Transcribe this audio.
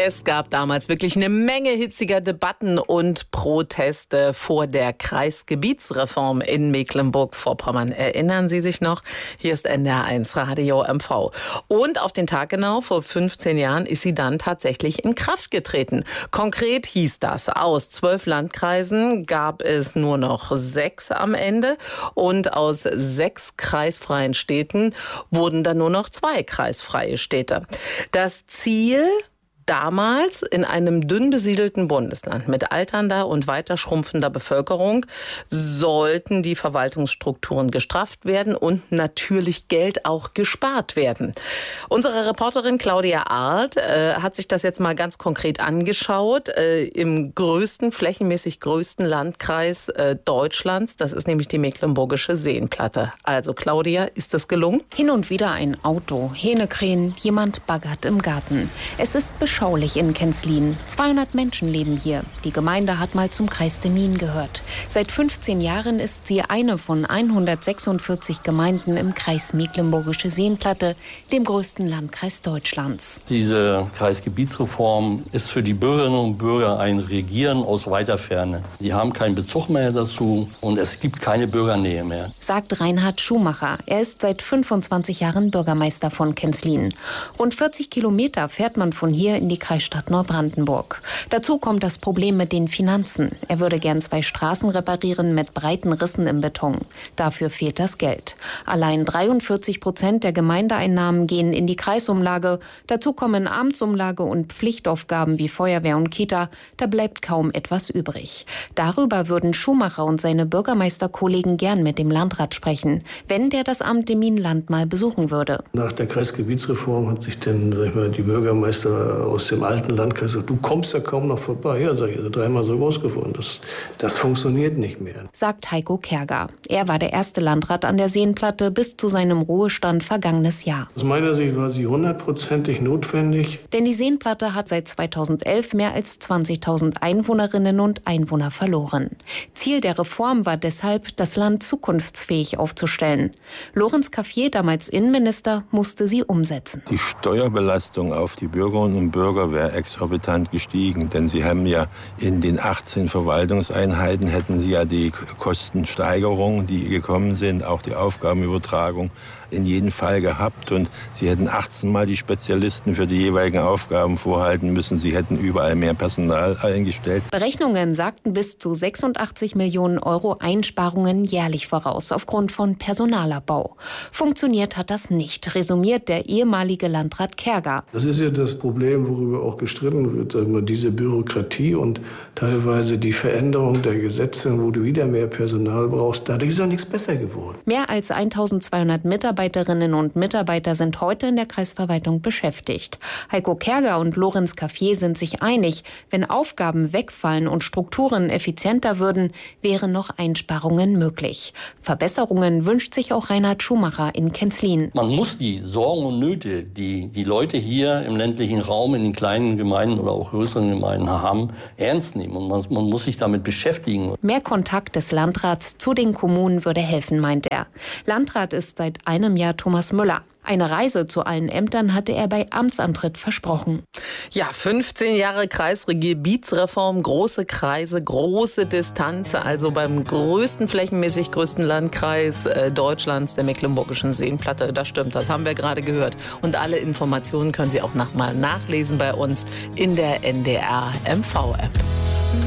Es gab damals wirklich eine Menge hitziger Debatten und Proteste vor der Kreisgebietsreform in Mecklenburg-Vorpommern. Erinnern Sie sich noch? Hier ist NDR1 Radio MV. Und auf den Tag genau, vor 15 Jahren, ist sie dann tatsächlich in Kraft getreten. Konkret hieß das, aus 12 Landkreisen gab es nur noch 6 am Ende. Und aus 6 kreisfreien Städten wurden dann nur noch 2 kreisfreie Städte. Das Ziel damals in einem dünn besiedelten Bundesland mit alternder und weiter schrumpfender Bevölkerung sollten die Verwaltungsstrukturen gestrafft werden und natürlich Geld auch gespart werden. Unsere Reporterin Claudia Arlt hat sich das jetzt mal ganz konkret angeschaut im flächenmäßig größten Landkreis Deutschlands. Das ist nämlich die Mecklenburgische Seenplatte. Also Claudia, ist das gelungen? Hin und wieder ein Auto, Hähnekrähen, jemand baggert im Garten. Es ist beschaulich in Kenzlin. 200 Menschen leben hier. Die Gemeinde hat mal zum Kreis Demmin gehört. Seit 15 Jahren ist sie eine von 146 Gemeinden im Kreis Mecklenburgische Seenplatte, dem größten Landkreis Deutschlands. Diese Kreisgebietsreform ist für die Bürgerinnen und Bürger ein Regieren aus weiter Ferne. Die haben keinen Bezug mehr dazu und es gibt keine Bürgernähe mehr, sagt Reinhard Schumacher. Er ist seit 25 Jahren Bürgermeister von Kenzlin. Rund 40 Kilometer fährt man von hier in die Kreisstadt Neubrandenburg. Dazu kommt das Problem mit den Finanzen. Er würde gern 2 Straßen reparieren mit breiten Rissen im Beton. Dafür fehlt das Geld. Allein 43% der Gemeindeeinnahmen gehen in die Kreisumlage. Dazu kommen Amtsumlage und Pflichtaufgaben wie Feuerwehr und Kita. Da bleibt kaum etwas übrig. Darüber würden Schumacher und seine Bürgermeisterkollegen gern mit dem Landrat sprechen, wenn der das Amt Demmin-Land mal besuchen würde. Nach der Kreisgebietsreform hat sich dann, die Bürgermeister aus dem alten Landkreis gesagt, du kommst ja kaum noch vorbei. Ja, sag ich, also 3-mal so groß geworden. Das funktioniert nicht mehr, sagt Heiko Kerger. Er war der erste Landrat an der Seenplatte bis zu seinem Ruhestand vergangenes Jahr. Aus meiner Sicht war sie 100%ig notwendig. Denn die Seenplatte hat seit 2011 mehr als 20.000 Einwohnerinnen und Einwohner verloren. Ziel der Reform war deshalb, das Land zukunftsfähig aufzustellen. Lorenz Caffier, damals Innenminister, musste sie umsetzen. Die Steuerbelastung auf die Bürgerinnen und Bürger wäre exorbitant gestiegen, denn sie haben ja in den 18 Verwaltungseinheiten hätten sie ja die Kostensteigerung, die gekommen sind, auch die Aufgabenübertragung in jedem Fall gehabt und sie hätten 18 Mal die Spezialisten für die jeweiligen Aufgaben vorhalten müssen. Sie hätten überall mehr Personal eingestellt. Berechnungen sagten bis zu 86 Millionen Euro Einsparungen jährlich voraus, aufgrund von Personalabbau. Funktioniert hat das nicht, resümiert der ehemalige Landrat Kerger. Das ist ja das Problem, worüber auch gestritten wird, diese Bürokratie und teilweise die Veränderung der Gesetze, wo du wieder mehr Personal brauchst. Dadurch ist ja nichts besser geworden. Mehr als 1200 Mitarbeiterinnen und Mitarbeiter sind heute in der Kreisverwaltung beschäftigt. Heiko Kerger und Lorenz Caffier sind sich einig, wenn Aufgaben wegfallen und Strukturen effizienter würden, wären noch Einsparungen möglich. Verbesserungen wünscht sich auch Reinhard Schumacher in Kenzlin. Man muss die Sorgen und Nöte, die die Leute hier im ländlichen Raum, in den kleinen Gemeinden oder auch größeren Gemeinden haben, ernst nehmen. Und man muss sich damit beschäftigen. Mehr Kontakt des Landrats zu den Kommunen würde helfen, meint er. Landrat ist seit einem Jahr Thomas Müller. Eine Reise zu allen Ämtern hatte er bei Amtsantritt versprochen. Ja, 15 Jahre Kreisgebietsreform, große Kreise, große Distanz. Also beim flächenmäßig größten Landkreis Deutschlands, der Mecklenburgischen Seenplatte. Das stimmt, das haben wir gerade gehört. Und alle Informationen können Sie auch nochmal nachlesen bei uns in der NDR MV-App.